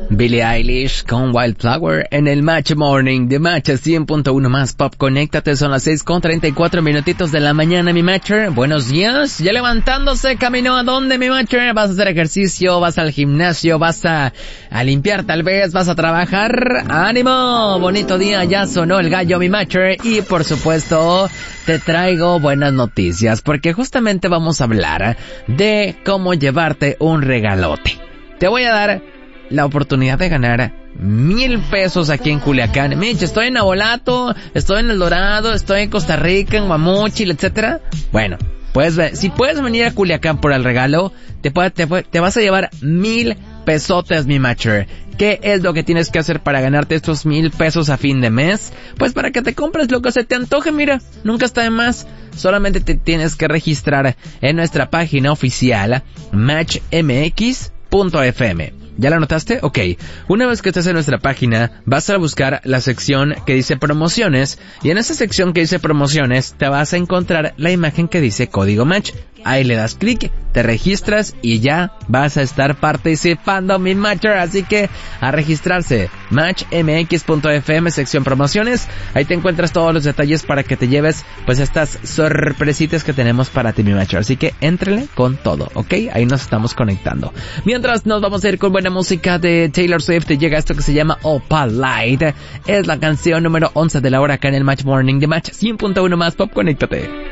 Billie Eilish con Wildflower en el Match Morning de Match 100.1 más Pop. Conéctate, son las 6:34 minutitos de la mañana, mi Matcher. Buenos días, ya levantándose, camino a dónde, mi Matcher. Vas a hacer ejercicio, vas al gimnasio, vas a limpiar tal vez, vas a trabajar. ¡Ánimo! Bonito día, ya sonó el gallo, mi Matcher. Y por supuesto, te traigo buenas noticias, porque justamente vamos a hablar de cómo llevarte un regalote. Te voy a dar la oportunidad de ganar 1,000 pesos aquí en Culiacán. Mitch, estoy en Abolato, estoy en El Dorado, estoy en Costa Rica, en Guamúchil, etcétera. Bueno, pues si puedes venir a Culiacán por el regalo, te vas a llevar 1,000 pesotes, mi matcher. ¿Qué es lo que tienes que hacer para ganarte estos 1,000 pesos a fin de mes? Pues para que te compres lo que se te antoje, mira, nunca está de más. Solamente te tienes que registrar en nuestra página oficial matchmx.fm. ¿Ya la anotaste? Ok. Una vez que estés en nuestra página, vas a buscar la sección que dice promociones, y en esa sección que dice promociones, te vas a encontrar la imagen que dice código match. Ahí le das clic, te registras y ya vas a estar participando, mi matcher. Así que a registrarse, matchmx.fm, sección promociones. Ahí te encuentras todos los detalles para que te lleves pues estas sorpresitas que tenemos para ti, mi matcher. Así que éntrele con todo, ¿ok? Ahí nos estamos conectando. Mientras nos vamos a ir con buena música de Taylor Swift. Llega esto que se llama Opalite. Es la canción número 11 de la hora acá en el Match Morning de Match 100.1 más Pop. Conéctate.